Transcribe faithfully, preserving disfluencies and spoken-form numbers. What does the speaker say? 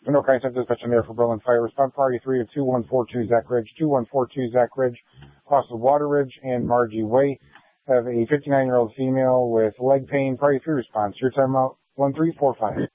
No kind of dispatch on there for Berlin Fire. Respond party three to two one four two Zach Ridge, two one four two Zach Ridge, across the Water Ridge and Margie Way. Have a fifty-nine-year-old female with leg pain. Party three response. Your time out one three four five.